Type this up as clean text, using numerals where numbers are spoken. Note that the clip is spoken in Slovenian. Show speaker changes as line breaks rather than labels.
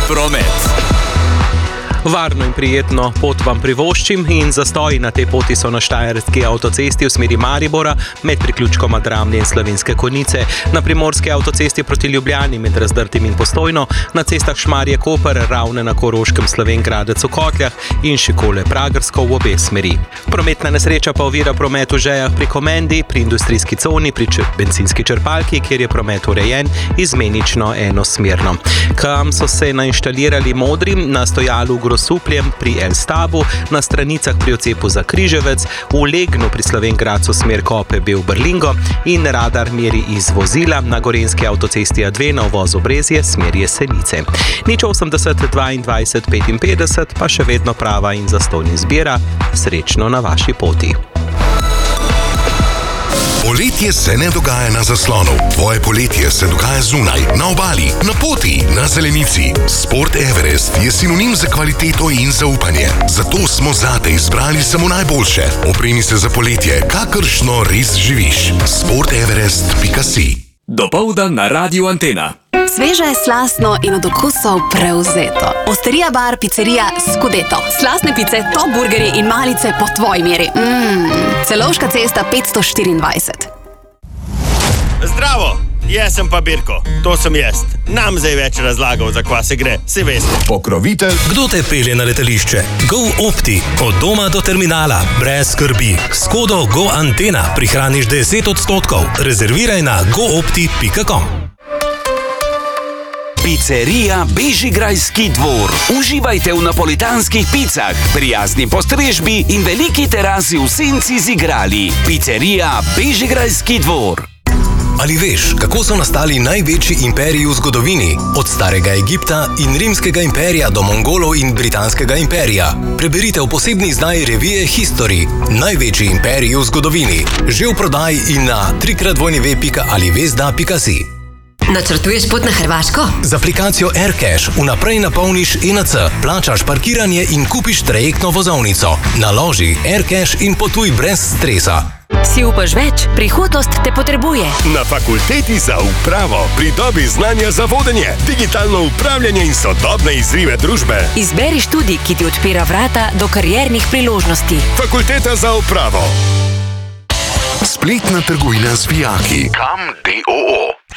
promet.
Varno in prijetno pot vam privoščim in zastoji na tej poti so na Štajerski avtocesti v smeri Maribora med priključkoma Dramlje in Slovenske Konjice, na Primorski avtocesti proti Ljubljani med Razdrtim in Postojno, na cestah Šmarje-Koper, Ravne na Koroškem, Slovenj Gradec v Kotljah in Šikole-Pragersko v obe smeri. Prometna nesreča pa ovira promet v Žejah pri Komendi, pri industrijski coni, pri bencinski črpalki, kjer je promet urejen izmenično enosmerno. Kam so se nainštalirali modri, na stojalu v Grosupljem pri El-Stabu, na stranicah pri odcepu za Križevec, v Legnu pri Slovenj Gradcu smer Kope-Bel-Brlingo in radar meri iz vozila na Gorenjski avtocesti A2 na uvozu Brezje smer Jesenice. 080 22 55 pa še vedno prava in zastonj izbira. Srečno na vaši poti.
Poletje se ne dogaja na zaslonu. Tvoje poletje se dogaja zunaj, na obali, na poti, na zelenici. Sport Everest je sinonim za kvaliteto in zaupanje. Zato smo zate izbrali samo najboljše. Opremi se za poletje, kakršno res živiš. sporteverest.si.
Dopoldan na Radiu Antena.
Sveže, slastno in od okusov prevzeto. Osterija bar, pizzerija Scudetto. Slastne pice, top burgeri in malice po tvoji meri. Celovška cesta 524.
Zdravo, jaz sem pa Birko, to sem jaz. Nam zdaj več razlagal, za kva se gre, si veste.
Pokrovitelj.
Kdo te pelje na letališče? GoOpti. Od doma do terminala. Brez skrbi. S kodo GoAntena prihraniš 10%. Rezerviraj na goopti.com.
Pizzerija Bežigrajski dvor. Uživajte v napolitanskih picah, prijazni postrežbi in veliki terasi v senci z igrali. Pizzerija Bežigrajski dvor.
Ali veš, kako so nastali največji imperiji v zgodovini? Od starega Egipta in rimskega imperija do Mongolov in britanskega imperija. Preberite v posebni izdaji revije History. Največji imperiji v zgodovini. Že v prodaji in na www.alivesda.si.
Načrtuješ pot na Hrvaško?
Z aplikacijo AirCash vnaprej napolniš ENC, plačaš parkiranje in kupiš trajektno vozovnico. Naloži AirCash in potuj brez stresa.
Si upaš več? Prihodnost te potrebuje.
Na fakulteti za upravo pridobi znanja za vodenje, digitalno upravljanje in sodobne izzive družbe.
Izberi študij, ki ti odpira vrata do kariernih priložnosti.
Fakulteta za upravo. Spletna trgovina z vijaki. Kam.do